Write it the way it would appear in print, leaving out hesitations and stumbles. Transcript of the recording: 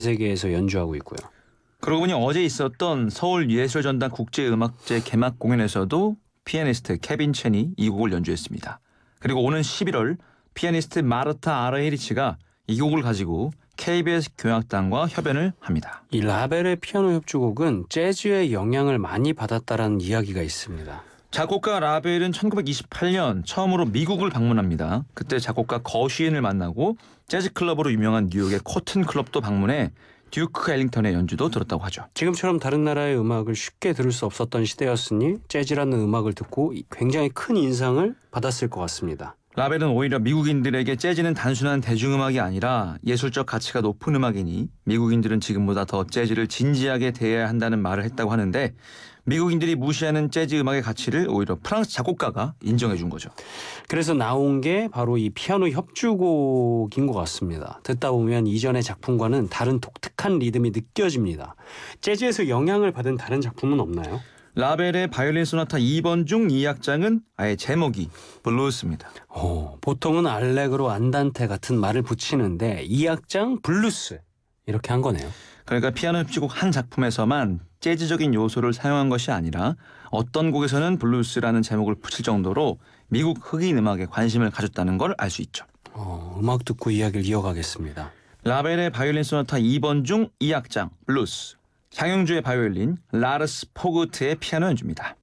세계에서 연주하고 있고요. 그러고 보니 어제 있었던 서울예술전당 국제음악제 개막 공연에서도 피아니스트 케빈 첸이 이 곡을 연주했습니다. 그리고 오는 11월 피아니스트 마르타 아라헤리치가 이 곡을 가지고 KBS 교향악단과 협연을 합니다. 이 라벨의 피아노 협주곡은 재즈의 영향을 많이 받았다라는 이야기가 있습니다. 작곡가 라벨은 1928년 처음으로 미국을 방문합니다. 그때 작곡가 거쉬인을 만나고 재즈 클럽으로 유명한 뉴욕의 코튼 클럽도 방문해 듀크 엘링턴의 연주도 들었다고 하죠. 지금처럼 다른 나라의 음악을 쉽게 들을 수 없었던 시대였으니 재즈라는 음악을 듣고 굉장히 큰 인상을 받았을 것 같습니다. 라벨은 오히려 미국인들에게 재즈는 단순한 대중음악이 아니라 예술적 가치가 높은 음악이니 미국인들은 지금보다 더 재즈를 진지하게 대해야 한다는 말을 했다고 하는데, 미국인들이 무시하는 재즈 음악의 가치를 오히려 프랑스 작곡가가 인정해 준 거죠. 그래서 나온 게 바로 이 피아노 협주곡인 것 같습니다. 듣다 보면 이전의 작품과는 다른 독특한 리듬이 느껴집니다. 재즈에서 영향을 받은 다른 작품은 없나요? 라벨의 바이올린 소나타 2번 중 2악장은 아예 제목이 블루스입니다. 보통은 알레그로 안단테 같은 말을 붙이는데 2악장 블루스 이렇게 한 거네요. 그러니까 피아노 협주곡 한 작품에서만 재즈적인 요소를 사용한 것이 아니라 어떤 곡에서는 블루스라는 제목을 붙일 정도로 미국 흑인 음악에 관심을 가졌다는 걸 알 수 있죠. 음악 듣고 이야기를 이어가겠습니다. 라벨의 바이올린 소나타 2번 중 2악장 블루스, 장영주의 바이올린, 라르스 포그트의 피아노 연주입니다.